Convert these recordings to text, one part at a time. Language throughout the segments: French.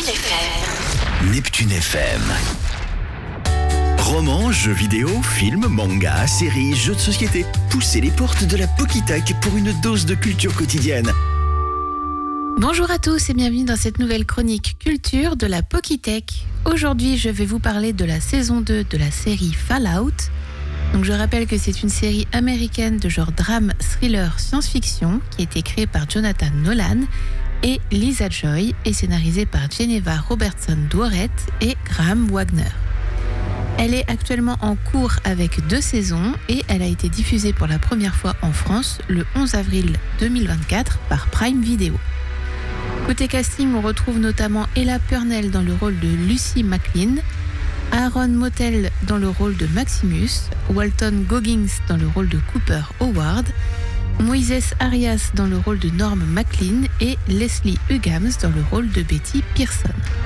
Neptune FM. Neptune FM. Romans, jeux vidéo, films, mangas, séries, jeux de société. Poussez les portes de la Pokitech pour une dose de culture quotidienne. Bonjour à tous et bienvenue dans cette nouvelle chronique culture de la Pokitech. Aujourd'hui, je vais vous parler de la saison 2 de la série Fallout. Donc je rappelle que c'est une série américaine de genre drame, thriller, science-fiction qui a été créée par Jonathan Nolan et Lisa Joy et scénarisée par Geneva Robertson-Dworet et Graham Wagner. Elle est actuellement en cours avec 2 saisons et elle a été diffusée pour la première fois en France le 11 avril 2024 par Prime Video. Côté casting, on retrouve notamment Ella Purnell dans le rôle de Lucy McLean, Aaron Motel dans le rôle de Maximus, Walton Goggins dans le rôle de Cooper Howard, Moises Arias dans le rôle de Norm McLean et Leslie Uggams dans le rôle de Betty Pearson.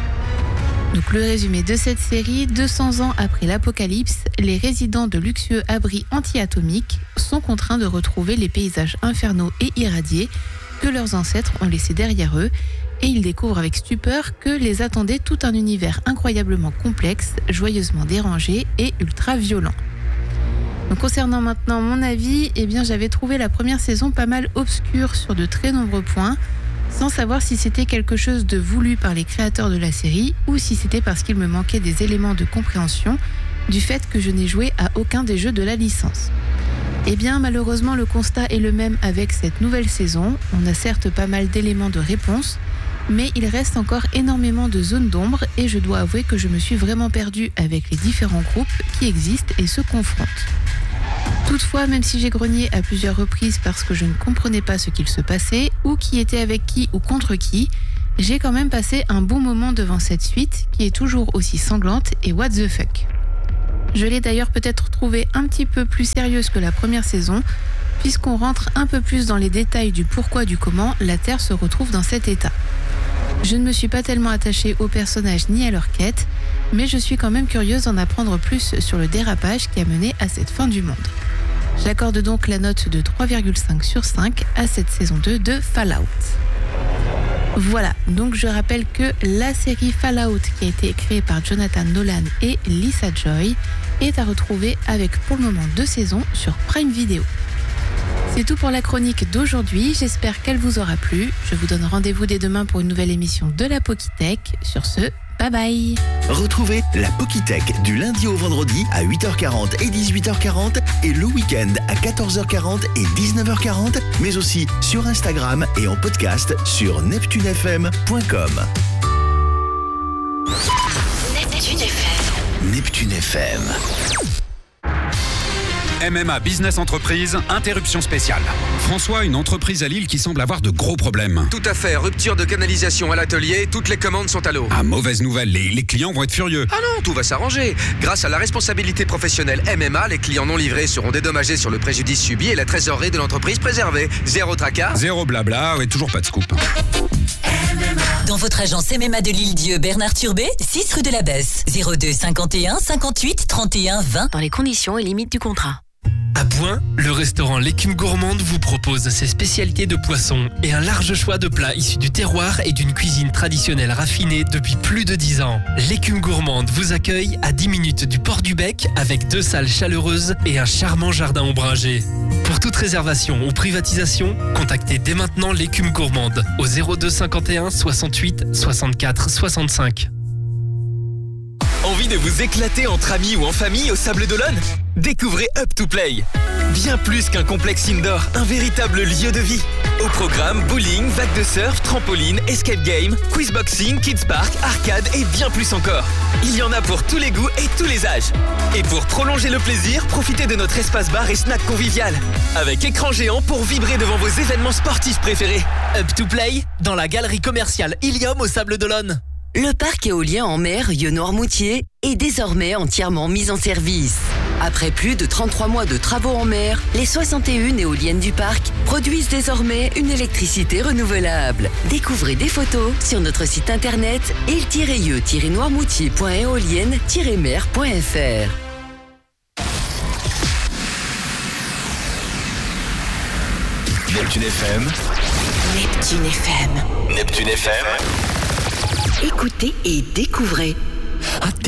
Donc le résumé de cette série, 200 ans après l'apocalypse, les résidents de luxueux abris anti-atomiques sont contraints de retrouver les paysages infernaux et irradiés que leurs ancêtres ont laissés derrière eux et ils découvrent avec stupeur que les attendait tout un univers incroyablement complexe, joyeusement dérangé et ultra violent. Donc concernant maintenant mon avis, j'avais trouvé la première saison pas mal obscure sur de très nombreux points, sans savoir si c'était quelque chose de voulu par les créateurs de la série ou si c'était parce qu'il me manquait des éléments de compréhension du fait que je n'ai joué à aucun des jeux de la licence. Malheureusement, le constat est le même avec cette nouvelle saison. On a certes pas mal d'éléments de réponse, mais il reste encore énormément de zones d'ombre et je dois avouer que je me suis vraiment perdue avec les différents groupes qui existent et se confrontent. Toutefois, même si j'ai grogné à plusieurs reprises parce que je ne comprenais pas ce qu'il se passait ou qui était avec qui ou contre qui, j'ai quand même passé un bon moment devant cette suite qui est toujours aussi sanglante et what the fuck. Je l'ai d'ailleurs peut-être trouvée un petit peu plus sérieuse que la première saison, puisqu'on rentre un peu plus dans les détails du pourquoi du comment la Terre se retrouve dans cet état. Je ne me suis pas tellement attachée aux personnages ni à leur quête, mais je suis quand même curieuse d'en apprendre plus sur le dérapage qui a mené à cette fin du monde. J'accorde donc la note de 3,5 sur 5 à cette saison 2 de Fallout. Voilà, donc je rappelle que la série Fallout qui a été créée par Jonathan Nolan et Lisa Joy est à retrouver avec pour le moment 2 saisons sur Prime Video. C'est tout pour la chronique d'aujourd'hui, j'espère qu'elle vous aura plu. Je vous donne rendez-vous dès demain pour une nouvelle émission de la Pokitech. Sur ce, bye bye. Retrouvez la Pokitech du lundi au vendredi à 8h40 et 18h40 et le week-end à 14h40 et 19h40, mais aussi sur Instagram et en podcast sur neptunefm.com. Neptune FM. Neptune FM. MMA Business Entreprise, interruption spéciale. François, une entreprise à Lille qui semble avoir de gros problèmes. Tout à fait, rupture de canalisation à l'atelier, toutes les commandes sont à l'eau. Ah, mauvaise nouvelle, les clients vont être furieux. Ah non, tout va s'arranger. Grâce à la responsabilité professionnelle MMA, les clients non livrés seront dédommagés sur le préjudice subi et la trésorerie de l'entreprise préservée. Zéro tracas. Zéro blabla, et toujours pas de scoop. Dans votre agence MMA de l'Île-Dieu, Bernard Turbet, 6 rue de la Besse, 02 51 58 31 20. Dans les conditions et limites du contrat. À Bouin, le restaurant L'écume gourmande vous propose ses spécialités de poisson et un large choix de plats issus du terroir et d'une cuisine traditionnelle raffinée depuis plus de 10 ans. L'écume gourmande vous accueille à 10 minutes du port du Bec avec 2 salles chaleureuses et un charmant jardin ombragé. Pour toute réservation ou privatisation, contactez dès maintenant L'écume gourmande au 02 51 68 64 65. Envie de vous éclater entre amis ou en famille au Sable d'Olonne ? Découvrez Up to Play. Bien plus qu'un complexe indoor, un véritable lieu de vie. Au programme, bowling, vague de surf, trampoline, escape game, quizboxing, kids park, arcade et bien plus encore. Il y en a pour tous les goûts et tous les âges. Et pour prolonger le plaisir, profitez de notre espace bar et snack convivial. Avec écran géant pour vibrer devant vos événements sportifs préférés. Up to Play, dans la galerie commerciale Ilium au Sable d'Olonne. Le parc éolien en mer Yeux-Noirmoutier est désormais entièrement mis en service. Après plus de 33 mois de travaux en mer, les 61 éoliennes du parc produisent désormais une électricité renouvelable. Découvrez des photos sur notre site internet île-yeux-noirmoutier.éolienne-mer.fr. Neptune FM. Neptune FM. Neptune FM. Écoute. écoutez et découvrez.